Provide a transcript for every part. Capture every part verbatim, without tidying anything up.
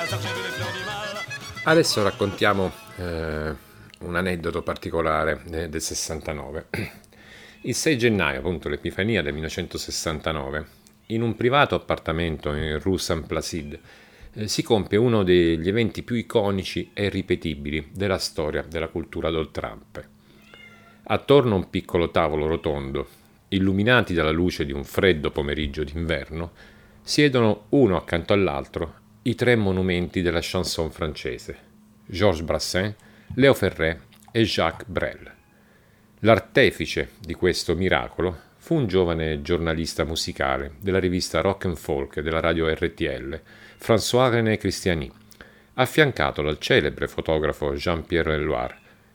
Adesso raccontiamo eh, un aneddoto particolare eh, del sessantanove. Il sei gennaio, appunto l'Epifania del millenovecentosessantanove, in un privato appartamento in Rue Saint-Placide eh, si compie uno degli eventi più iconici e irripetibili della storia della cultura d'Oltralpe. Attorno a un piccolo tavolo rotondo, illuminati dalla luce di un freddo pomeriggio d'inverno, siedono uno accanto all'altro i tre monumenti della chanson francese: Georges Brassens, Léo Ferré e Jacques Brel. L'artefice di questo miracolo fu un giovane giornalista musicale della rivista Rock and Folk della radio R T L, François-René Christiani, affiancato dal celebre fotografo Jean-Pierre Leloir.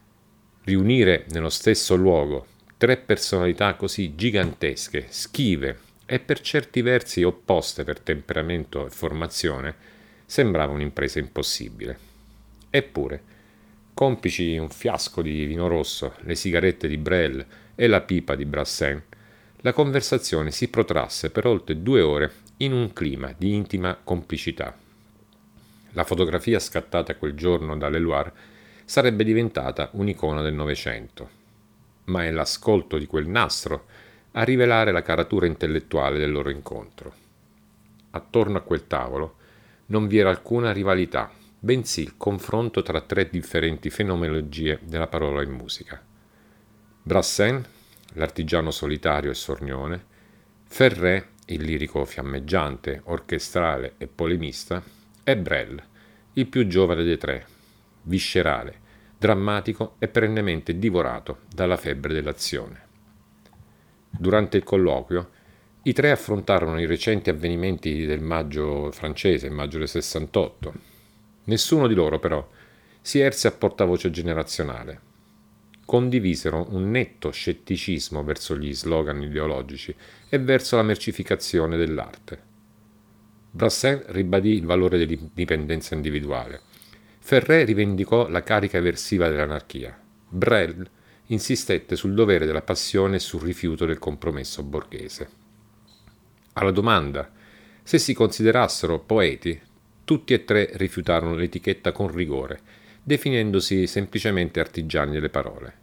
Riunire nello stesso luogo tre personalità così gigantesche, schive e per certi versi opposte per temperamento e formazione sembrava un'impresa impossibile. Eppure, complici un fiasco di vino rosso, le sigarette di Brel e la pipa di Brassens, la conversazione si protrasse per oltre due ore in un clima di intima complicità. La fotografia scattata quel giorno da Leloir sarebbe diventata un'icona del Novecento, ma è l'ascolto di quel nastro a rivelare la caratura intellettuale del loro incontro. Attorno a quel tavolo non vi era alcuna rivalità, bensì il confronto tra tre differenti fenomenologie della parola in musica. Brassens, l'artigiano solitario e sornione; Ferré, il lirico fiammeggiante, orchestrale e polemista; e Brel, il più giovane dei tre, viscerale, drammatico e perennemente divorato dalla febbre dell'azione. Durante il colloquio, i tre affrontarono i recenti avvenimenti del maggio francese, il maggio del sessantotto. Nessuno di loro, però, si erse a portavoce generazionale. Condivisero un netto scetticismo verso gli slogan ideologici e verso la mercificazione dell'arte. Brassens ribadì il valore dell'indipendenza individuale. Ferré rivendicò la carica eversiva dell'anarchia. Brel insistette sul dovere della passione e sul rifiuto del compromesso borghese. Alla domanda se si considerassero poeti, tutti e tre rifiutarono l'etichetta con rigore, definendosi semplicemente artigiani delle parole.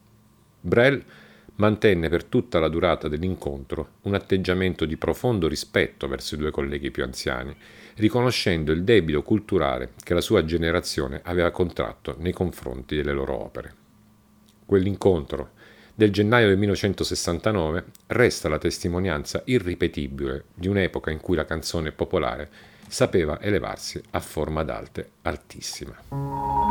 Brel mantenne per tutta la durata dell'incontro un atteggiamento di profondo rispetto verso i due colleghi più anziani, riconoscendo il debito culturale che la sua generazione aveva contratto nei confronti delle loro opere. Quell'incontro del gennaio del millenovecentosessantanove resta la testimonianza irripetibile di un'epoca in cui la canzone popolare sapeva elevarsi a forma d'arte altissima.